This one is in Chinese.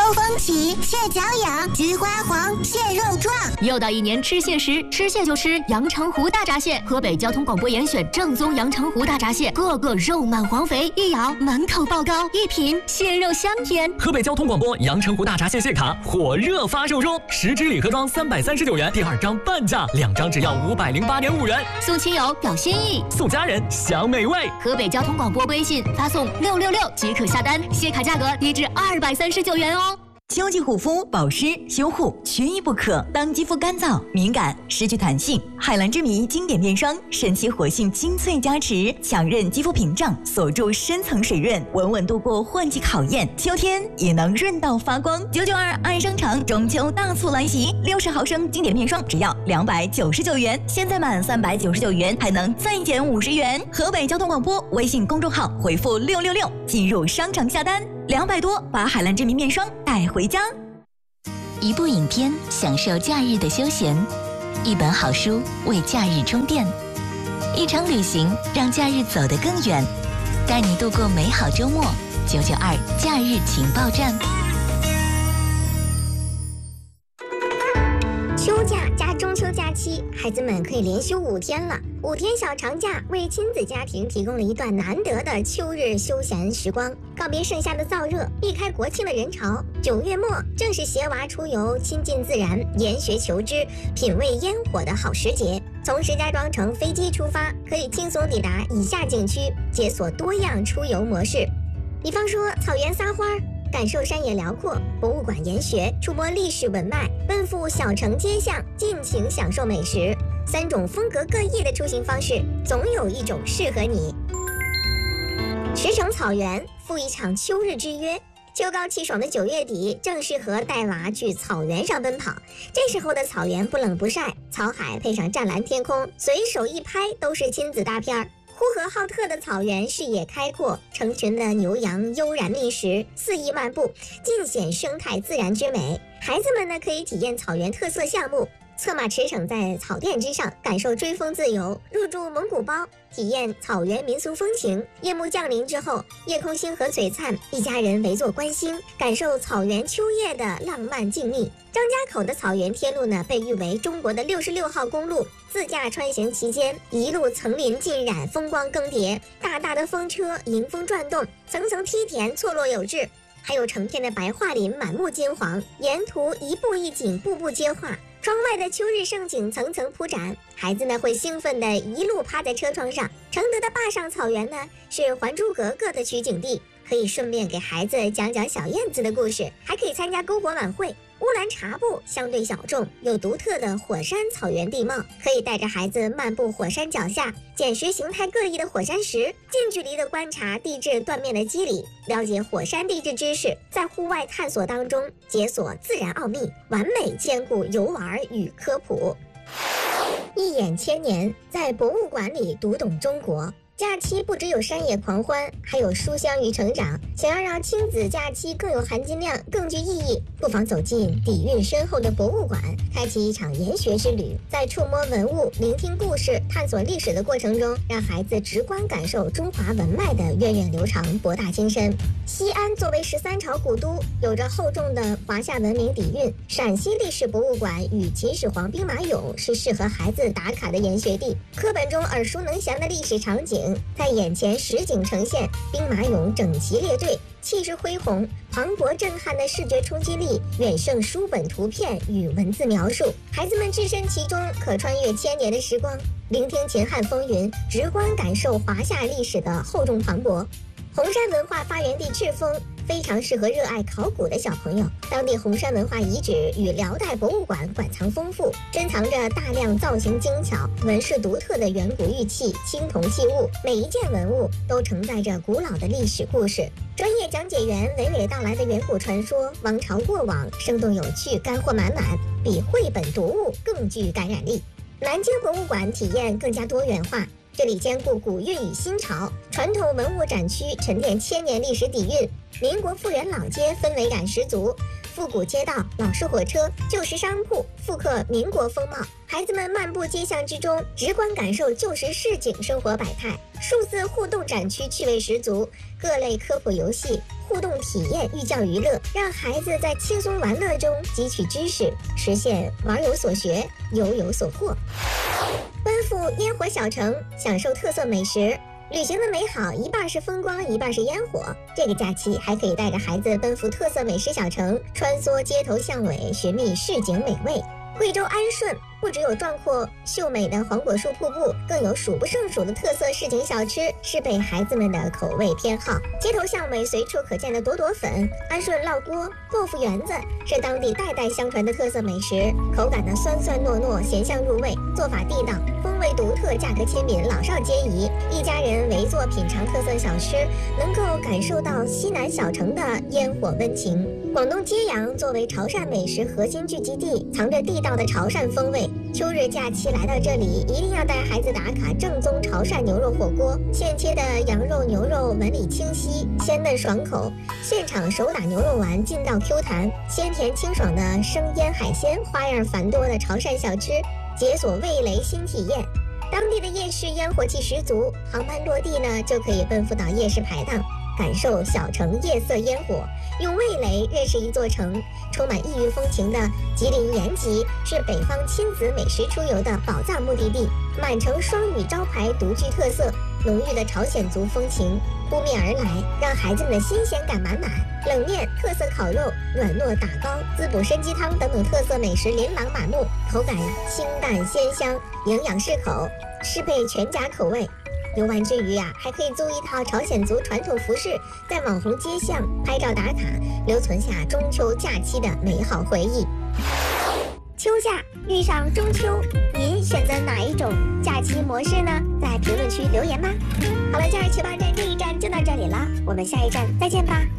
风起，蟹脚痒，菊花黄，蟹肉壮。 又到一年吃蟹时，吃蟹就吃阳澄湖大闸蟹。河北交通广播严选正宗阳澄湖大闸蟹，个个肉满黄肥，一咬满口爆膏，一品蟹肉香甜。 河北交通广播阳澄湖大闸蟹蟹卡火热发售中，10支礼盒装339元，第2张半价，2张只要508.5元。 送亲友表心意， 送家人享美味。 河北交通广播微信发送666即可下单，蟹卡价格低至239元哦。 秋季护肤、保湿、修护缺一不可。当肌肤干燥、敏感、失去弹性，海蓝之谜经典面霜神奇活性精粹加持，强韧肌肤屏障，锁住深层水润，稳稳度过换季考验。秋天也能润到发光。992爱商场中秋大促来袭，60毫升经典面霜只要299元，现在满399元还能再减50元。河北交通广播微信公众号回复666进入商场下单，200多把海蓝之谜面霜带回家。 一部影片享受假日的休闲，一本好书为假日充电，一场旅行让假日走得更远，带你度过美好周末。992假日情报站。 秋假加中秋假期，孩子们可以连休5天了。5天小长假为亲子家庭提供了一段难得的秋日休闲时光，告别盛夏的燥热，避开国庆的人潮。9月末正是携娃出游、亲近自然、研学求知、品味烟火的好时节。从石家庄乘飞机出发，可以轻松抵达以下景区，解锁多样出游模式。比方说草原撒花，感受山野辽阔；博物馆研学，触摸历史文脉；奔赴小城街巷，尽情享受美食。3种风格各异的出行方式，总有一种适合你。驰骋草原，赴一场秋日之约。秋高气爽的9月底，正适合带娃去草原上奔跑。这时候的草原不冷不晒，草海配上湛蓝天空，随手一拍都是亲子大片儿。呼和浩特的草原视野开阔，成群的牛羊悠然觅食，肆意漫步，尽显生态自然之美。孩子们呢，可以体验草原特色项目，策马驰骋在草甸之上，感受追风自由；入住蒙古包，体验草原民俗风情。夜幕降临之后，夜空星河璀璨，一家人围坐观星，感受草原秋夜的浪漫静谧。张家口的草原天路呢，被誉为中国的66号公路。自驾穿行期间，一路层林尽染，风光更迭，大大的风车迎风转动，层层梯田错落有致，还有成片的白桦林满目金黄，沿途一步一景，步步皆画。窗外的秋日盛景层层铺展，孩子呢会兴奋地一路趴在车窗上。承德的坝上草原呢是《还珠格格》的取景地，可以顺便给孩子讲讲小燕子的故事，还可以参加篝火晚会。乌兰察布相对小众，有独特的火山草原地貌，可以带着孩子漫步火山脚下，捡拾形态各异的火山石，近距离的观察地质断面的机理，了解火山地质知识，在户外探索当中解锁自然奥秘，完美兼顾游玩与科普。一眼千年，在博物馆里读懂中国。假期不只有山野狂欢，还有书香与成长。想要让亲子假期更有含金量、更具意义，不妨走进底蕴深厚的博物馆，开启一场研学之旅。在触摸文物、聆听故事、探索历史的过程中，让孩子直观感受中华文脉的源远流长、博大精深。西安作为13朝古都，有着厚重的华夏文明底蕴。陕西历史博物馆与秦始皇兵马俑是适合孩子打卡的研学地。课本中耳熟能详的历史场景在眼前实景呈现，兵马俑整齐列队，气势恢宏，磅礴震撼的视觉冲击力远胜书本图片与文字描述。孩子们置身其中，可穿越千年的时光，聆听秦汉风云，直观感受华夏历史的厚重磅礴。红山文化发源地赤峰非常适合热爱考古的小朋友。当地红山文化遗址与辽代博物馆馆藏丰富，珍藏着大量造型精巧、纹饰独特的远古玉器、青铜器物，每一件文物都承载着古老的历史故事。专业讲解员娓娓道来的远古传说、王朝过往，生动有趣，干货满满，比绘本读物更具感染力。南京博物馆体验更加多元化，这里兼顾古韵与新潮，传统文物展区沉淀1000年历史底蕴，民国复原老街氛围感十足， 复古街道、老式火车、旧式商铺，复刻民国风貌。孩子们漫步街巷之中，直观感受旧时市井生活百态。数字互动展区趣味十足，各类科普游戏、互动体验寓教于乐，让孩子在轻松玩乐中汲取知识，实现玩有所学、有所获。奔赴烟火小城，享受特色美食。旅行的美好，一半是风光，一半是烟火。这个假期还可以带着孩子奔赴特色美食小城，穿梭街头巷尾，寻觅市井美味。贵州安顺不只有壮阔秀美的黄果树瀑布，更有数不胜数的特色市井小吃，是被孩子们的口味偏好。街头巷尾随处可见的朵朵粉、安顺烙锅、豆腐圆子，是当地代代相传的特色美食，口感的酸酸糯糯，咸香入味，做法地道，风味独特，价格亲民，老少皆宜。一家人围坐品尝特色小吃，能够感受到西南小城的烟火温情。广东揭阳作为潮汕美食核心聚集地，藏着地道的潮汕风味。秋日假期来到这里，一定要带孩子打卡正宗潮汕牛肉火锅。现切的羊肉、牛肉纹理清晰，鲜嫩爽口；现场手打牛肉丸劲道 Q 弹，鲜甜清爽的生腌海鲜，花样繁多的潮汕小吃，解锁味蕾新体验。当地的夜市烟火气十足，航班落地呢，就可以奔赴到夜市排档，感受小城夜色烟火，用味蕾认识一座城。充满异域风情的吉林延吉是北方亲子美食出游的宝藏目的地，满城双语招牌独具特色，浓郁的朝鲜族风情扑面而来，让孩子们的新鲜感满满。冷面、特色烤肉、软糯打糕、滋补参鸡汤等等特色美食琳琅满目，口感清淡鲜香，营养适口，适配全家口味。游玩之余还可以租一套朝鲜族传统服饰，在网红街巷拍照打卡，留存下中秋假期的美好回忆。秋假遇上中秋，您选择哪一种假期模式呢？在评论区留言吧。好了，假日七八站这一站就到这里了，我们下一站再见吧。